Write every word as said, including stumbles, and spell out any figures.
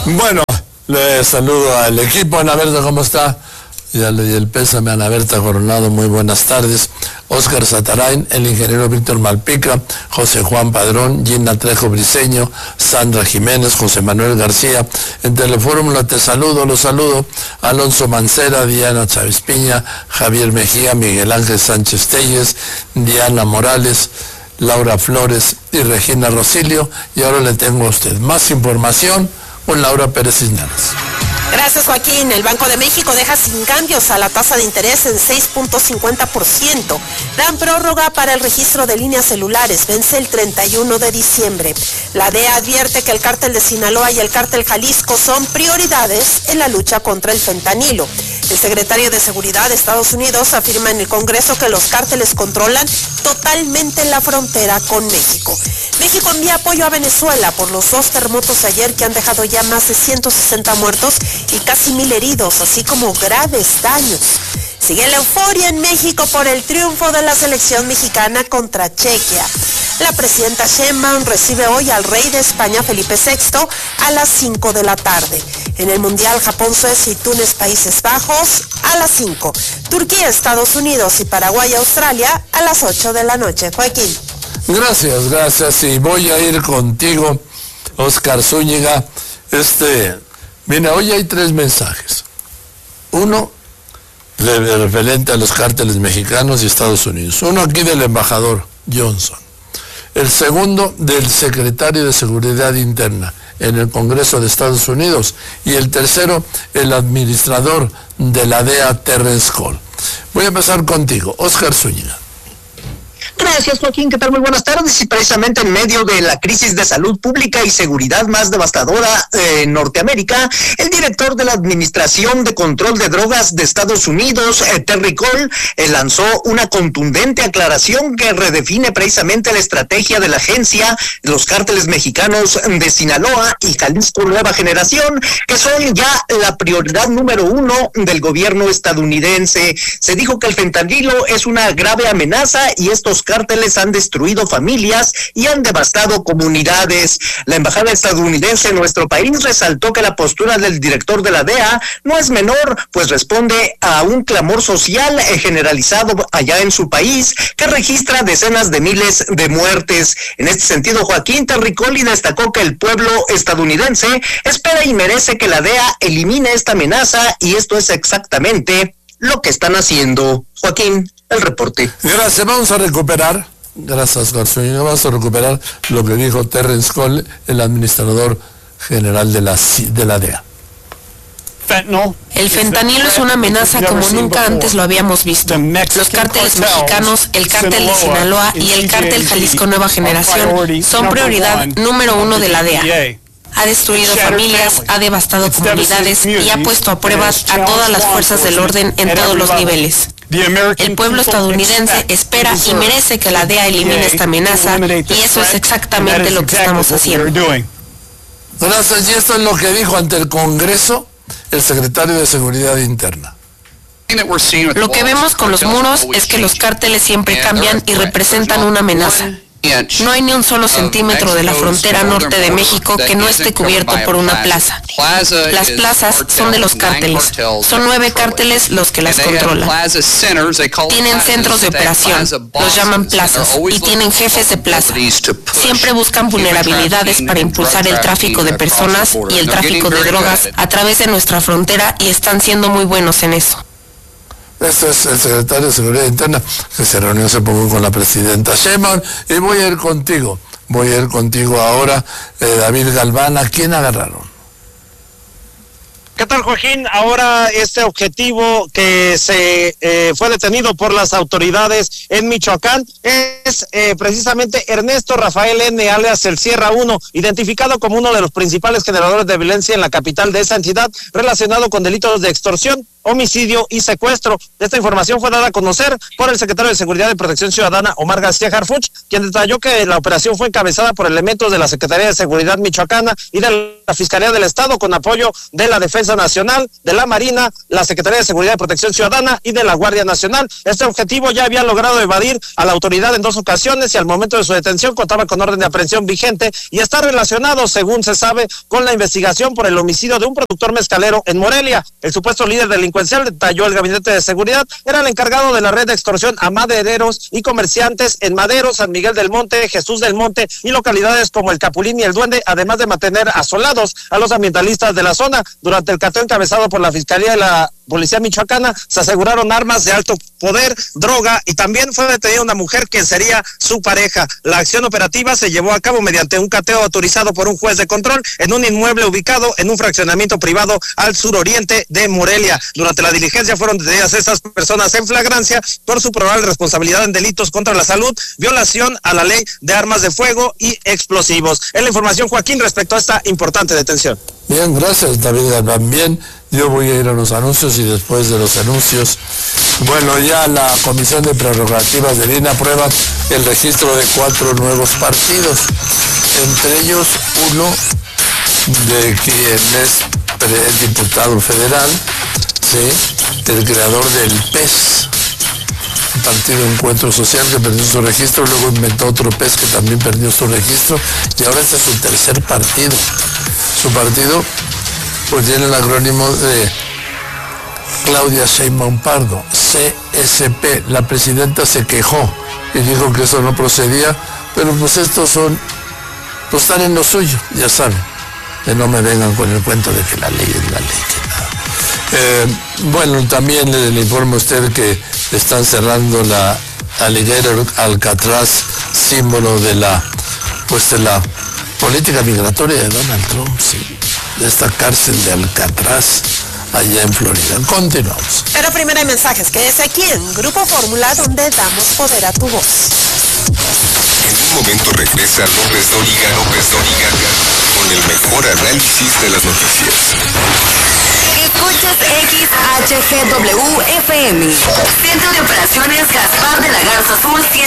Bueno, le saludo al equipo. Ana Berta, ¿cómo está? Ya le di el pésame a Ana Berta Coronado, muy buenas tardes. Oscar Satarain, el ingeniero Víctor Malpica, José Juan Padrón, Gina Trejo Briceño, Sandra Jiménez, José Manuel García. En Telefórmula te saludo, los saludo. Alonso Mancera, Diana Chávez Piña, Javier Mejía, Miguel Ángel Sánchez Telles, Diana Morales, Laura Flores y Regina Rosilio. Y ahora le tengo a usted más información con Laura Pérez Cisneros. Gracias, Joaquín. El Banco de México deja sin cambios a la tasa de interés en seis punto cincuenta por ciento. Dan prórroga para el registro de líneas celulares. Vence el treinta y uno de diciembre. La D E A advierte que el cártel de Sinaloa y el cártel Jalisco son prioridades en la lucha contra el fentanilo. El secretario de Seguridad de Estados Unidos afirma en el Congreso que los cárteles controlan totalmente la frontera con México. México envía apoyo a Venezuela por los dos terremotos ayer que han dejado ya más de ciento sesenta muertos y casi mil heridos, así como graves daños. Sigue la euforia en México por el triunfo de la selección mexicana contra Chequia. La presidenta Sheinbaum recibe hoy al rey de España, Felipe sexto, a las cinco de la tarde. En el Mundial, Japón, Suecia y Túnez, Países Bajos, a las cinco. Turquía, Estados Unidos y Paraguay, Australia, a las ocho de la noche. Joaquín. Gracias, gracias. Y voy a ir contigo, Oscar Zúñiga. Este, mira, hoy hay tres mensajes. Uno, referente a los cárteles mexicanos y Estados Unidos. Uno aquí del embajador Johnson. El segundo del secretario de Seguridad Interna en el Congreso de Estados Unidos. Y el tercero, el administrador de la D E A, Terrence Cole. Voy a empezar contigo, Oscar Zúñiga. Gracias, Joaquín. ¿Qué tal? Muy buenas tardes. Y precisamente en medio de la crisis de salud pública y seguridad más devastadora eh, en Norteamérica, el director de la Administración de Control de Drogas de Estados Unidos, eh, Terry Cole, eh, lanzó una contundente aclaración que redefine precisamente la estrategia de la agencia, los cárteles mexicanos de Sinaloa y Jalisco Nueva Generación, que son ya la prioridad número uno del gobierno estadounidense. Se dijo que el fentanilo es una grave amenaza y estos cárteles han destruido familias y han devastado comunidades. La embajada estadounidense en nuestro país resaltó que la postura del director de la D E A no es menor, pues responde a un clamor social generalizado allá en su país que registra decenas de miles de muertes. En este sentido, Joaquín, Terry Cole destacó que el pueblo estadounidense espera y merece que la D E A elimine esta amenaza y esto es exactamente lo que están haciendo. Joaquín, el reporte. Gracias, vamos a recuperar, gracias Garzón, vamos a recuperar lo que dijo Terrence Cole, el administrador general de la, de la D E A. El fentanilo es una amenaza como nunca antes lo habíamos visto. Los cárteles mexicanos, el cártel de Sinaloa y el cártel Jalisco Nueva Generación son prioridad número uno de la D E A. Ha destruido familias, ha devastado comunidades y ha puesto a pruebas a todas las fuerzas del orden en todos los niveles. El pueblo estadounidense espera y merece que la D E A elimine esta amenaza y eso es exactamente lo que estamos haciendo. Gracias, y esto es lo que dijo ante el Congreso el secretario de Seguridad Interna. Lo que vemos con los muros es que los cárteles siempre cambian y representan una amenaza. No hay ni un solo centímetro de la frontera norte de México que no esté cubierto por una plaza. Las plazas son de los cárteles. Son nueve cárteles los que las controlan. Tienen centros de operación, los llaman plazas, y tienen jefes de plaza. Siempre buscan vulnerabilidades para impulsar el tráfico de personas y el tráfico de drogas a través de nuestra frontera y están siendo muy buenos en eso. Este es el secretario de Seguridad Interna que se reunió hace poco con la presidenta Sheinbaum. Y voy a ir contigo, voy a ir contigo ahora, eh, David Galván. ¿A quién agarraron? ¿Qué tal, Joaquín? Ahora este objetivo que se eh, fue detenido por las autoridades en Michoacán es eh, precisamente Ernesto Rafael N., alias el Sierra uno, identificado como uno de los principales generadores de violencia en la capital de esa entidad, relacionado con delitos de extorsión, homicidio y secuestro. Esta información fue dada a conocer por el secretario de Seguridad y Protección Ciudadana, Omar García Harfuch, quien detalló que la operación fue encabezada por elementos de la Secretaría de Seguridad Michoacana y de la Fiscalía del Estado con apoyo de la Defensa Defensa Nacional, de la Marina, la Secretaría de Seguridad y Protección Ciudadana y de la Guardia Nacional. Este objetivo ya había logrado evadir a la autoridad en dos ocasiones y al momento de su detención contaba con orden de aprehensión vigente y está relacionado, según se sabe, con la investigación por el homicidio de un productor mezcalero en Morelia. El supuesto líder delincuencial, detalló el Gabinete de Seguridad, era el encargado de la red de extorsión a madereros y comerciantes en Madero, San Miguel del Monte, Jesús del Monte y localidades como el Capulín y el Duende, además de mantener asolados a los ambientalistas de la zona. Durante el cateo encabezado por la Fiscalía de la Policía Michoacana, se aseguraron armas de alto poder, droga y también fue detenida una mujer que sería su pareja. La acción operativa se llevó a cabo mediante un cateo autorizado por un juez de control en un inmueble ubicado en un fraccionamiento privado al suroriente de Morelia. Durante la diligencia fueron detenidas estas personas en flagrancia por su probable responsabilidad en delitos contra la salud, violación a la ley de armas de fuego y explosivos. Es la información, Joaquín, respecto a esta importante detención. Bien, gracias, David. También yo voy a ir a los anuncios y después de los anuncios, bueno, ya la Comisión de Prerrogativas del I N E aprueba el registro de cuatro nuevos partidos, entre ellos uno de quien es el diputado federal, ¿sí?, del creador del P E S, el Partido Encuentro Social, que perdió su registro, luego inventó otro P E S que también perdió su registro, y ahora este es su tercer partido. Su partido pues tiene el acrónimo de Claudia Sheinbaum Pardo, C S P. La presidenta se quejó y dijo que eso no procedía, pero pues estos son, pues están en lo suyo, ya saben, que no me vengan con el cuento de que la ley es la ley, que nada. Eh, bueno, también le, le informo a usted que están cerrando la Alligator Alcatraz, símbolo de la, pues de la política migratoria de Donald Trump, sí, de esta cárcel de Alcatraz allá en Florida. Continuamos. Pero primero hay mensajes. Quédese aquí en Grupo Fórmula, donde damos poder a tu voz. En un momento regresa López Dóriga, López Dóriga, con el mejor análisis de las noticias. Escuchas X H G W F M, Centro de Operaciones Gaspar de la Garza Azul.